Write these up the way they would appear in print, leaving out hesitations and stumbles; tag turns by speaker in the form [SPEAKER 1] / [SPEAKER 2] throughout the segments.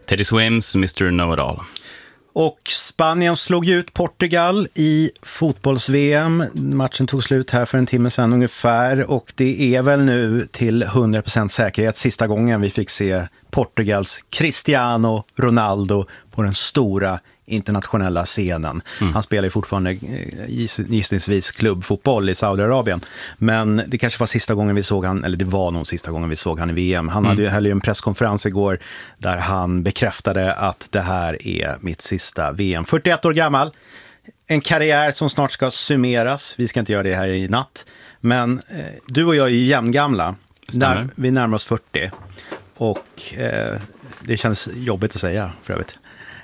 [SPEAKER 1] Teddy Swims, Mr. Know-It-All.
[SPEAKER 2] Och Spanien slog ut Portugal i fotbolls-VM. Matchen tog slut här för en timme sedan ungefär. Och det är väl nu till 100% säkerhet sista gången vi fick se Portugals Cristiano Ronaldo på den stora internationella scenen. Han spelar ju fortfarande gissningsvis klubbfotboll i Saudiarabien. Men det kanske var sista gången vi såg han, eller det var nog sista gången vi såg han i VM. Han höll ju en presskonferens igår där han bekräftade att det här är mitt sista VM. 41 år gammal. En karriär som snart ska summeras. Vi ska inte göra det här i natt. Men du och jag är ju jämngamla. Vi närmar oss 40. Och det känns jobbigt att säga för övrigt.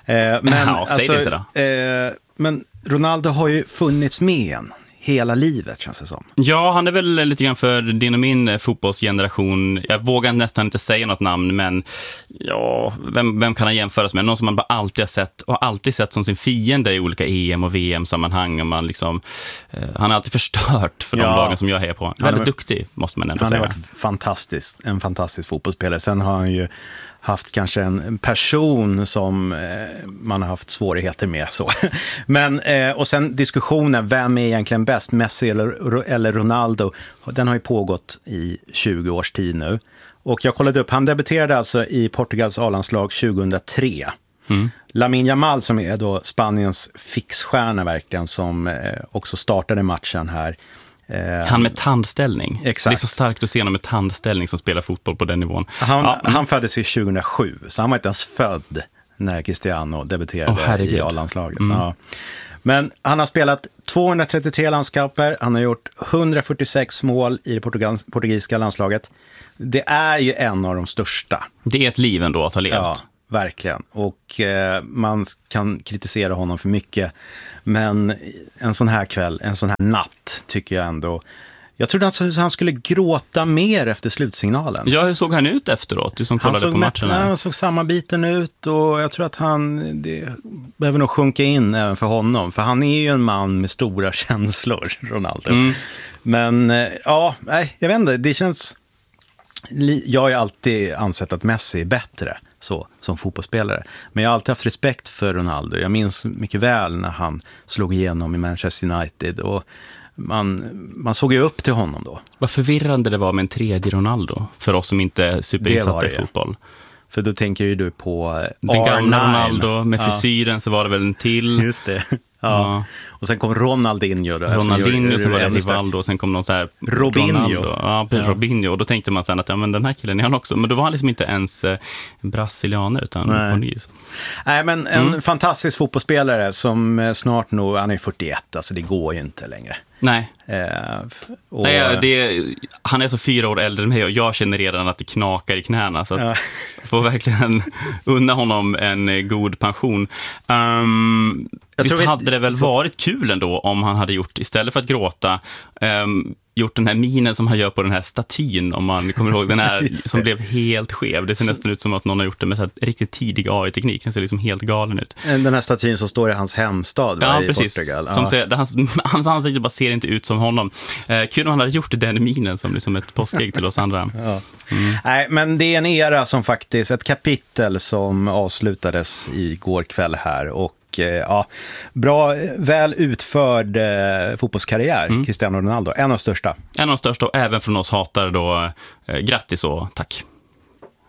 [SPEAKER 2] Men Ronaldo har ju funnits med igen hela livet, känns det som.
[SPEAKER 1] Ja, han är väl lite grann för din och min fotbollsgeneration. Jag vågar nästan inte säga något namn, men ja, vem kan han jämföras med? Någon som man bara alltid har sett och alltid sett som sin fiende i olika EM- och VM-sammanhang. Och man liksom, han har alltid förstört för de lagen som jag hejar på. Väldigt duktig, måste man ändå säga.
[SPEAKER 2] Han har varit en fantastisk fotbollsspelare. Sen har han ju haft kanske en person som man har haft svårigheter med. Så. Men, och sen diskussionen, vem är egentligen bäst, Messi eller Ronaldo, den har ju pågått i 20 års tid nu. Och jag kollade upp, han debuterade alltså i Portugals A-landslag 2003. Lamine Yamal, som är då Spaniens fixstjärna verkligen, som också startade matchen här.
[SPEAKER 1] Han med tandställning.
[SPEAKER 2] Exakt.
[SPEAKER 1] Det är så starkt att se honom med tandställning som spelar fotboll på den nivån.
[SPEAKER 2] Han föddes i 2007, så han var inte ens född när Cristiano debuterade i A-landslaget. Ja. Men han har spelat 233 landskamper, han har gjort 146 mål i det portugisiska landslaget. Det är ju en av de största.
[SPEAKER 1] Det är ett liv ändå att ha levt.
[SPEAKER 2] Ja, verkligen. Och man kan kritisera honom för mycket. Men en sån här kväll, en sån här natt tycker jag ändå. Jag trodde att han skulle gråta mer efter slutsignalen.
[SPEAKER 1] Ja, hur såg han ut efteråt? Du som kollade på matcherna.
[SPEAKER 2] Han såg sammanbiten ut och jag tror att det behöver nog sjunka in även för honom. För han är ju en man med stora känslor, Ronaldo. Men ja, jag vet inte, det känns... Jag har ju alltid ansett att Messi är bättre som fotbollsspelare. Men jag har alltid haft respekt för Ronaldo. Jag minns mycket väl när han slog igenom i Manchester United och man såg ju upp till honom då.
[SPEAKER 1] Vad förvirrande det var med en tredje Ronaldo för oss som inte är superinsatta i fotboll.
[SPEAKER 2] För då tänker ju du på
[SPEAKER 1] den gamla Ronaldo med frisyren, så var det väl en till.
[SPEAKER 2] Just det. Ja. Och sen kom Ronaldinho då.
[SPEAKER 1] Ronaldinho, så var det Rivaldo, och sen kom någon så här
[SPEAKER 2] Robinho.
[SPEAKER 1] Robinho. Och då tänkte man sen att men den här killen är han också. Men då var han liksom inte ens brasilianer utan portugis. Nej, men en fantastisk fotbollsspelare som snart nog, han är 41, alltså det går ju inte längre. Nej. Han är så 4 år äldre än mig och jag känner redan att det knakar i knäna, så att jag får verkligen unna honom en god pension. Visst hade det väl varit kul ändå om han hade gjort, istället för att gråta, gjort den här minen som han gör på den här statyn, om man kommer ihåg den här som blev helt skev. Det ser nästan ut som att någon har gjort det med så här riktigt tidig AI-teknik. Den ser liksom helt galen ut.
[SPEAKER 2] Den här statyn som står i hans hemstad i
[SPEAKER 1] precis.
[SPEAKER 2] Portugal.
[SPEAKER 1] Som ser, hans ansikte bara ser inte ut som honom. Kul om han hade gjort den minen som liksom ett påskägg till oss andra.
[SPEAKER 2] Nej, men det är en era som faktiskt, ett kapitel som avslutades igår kväll här, och bra, väl utförd fotbollskarriär, Cristiano Ronaldo, en av de största.
[SPEAKER 1] En av de största, och även från oss hatare då, grattis och tack.